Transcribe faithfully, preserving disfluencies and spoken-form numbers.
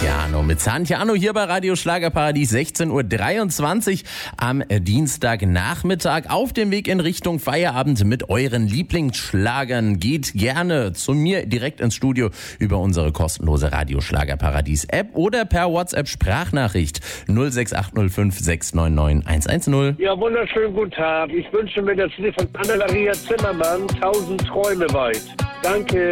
Zantiano. Mit Zantiano hier bei Radio Schlagerparadies, sechzehn Uhr dreiundzwanzig am Dienstagnachmittag. Auf dem Weg in Richtung Feierabend mit euren Lieblingsschlagern. Geht gerne zu mir direkt ins Studio über unsere kostenlose Radio Schlagerparadies App oder per WhatsApp Sprachnachricht null sechs acht null fünf sechs neun neun eins eins null. Ja, wunderschönen guten Tag. Ich wünsche mir das Lied von Anna-Maria Zimmermann, Tausend Träume weit. Danke.